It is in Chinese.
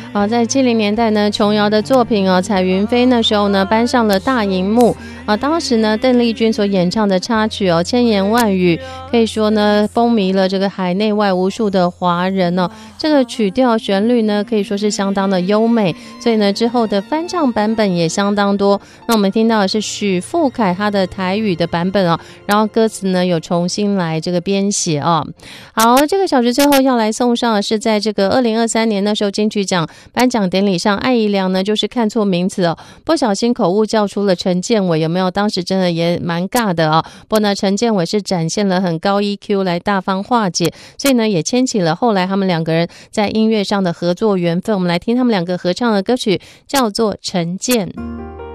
在70年代呢，琼瑶的作品彩云飞那时候呢搬上了大荧幕当时呢邓丽君所演唱的插曲千言万语，可以说呢风靡了这个海内外无数的华人这个曲调旋律呢可以说是相当的优美，所以呢之后的翻唱版本也相当多。那我们听到的是许富凯他的台语的版本然后歌词呢有重新来这个编写好，这个小时最后要来送上的是在这个2023年那时候金曲奖颁奖典礼上，艾怡良呢就是看错名字不小心口误叫出了陈建伟，有没有？当时真的也蛮尬的不过呢陈建伟是展现了很高 EQ 来大方化解，所以呢也牵起了后来他们两个人在音乐上的合作缘分。我们来听他们两个合唱的歌曲，叫做《陈建》。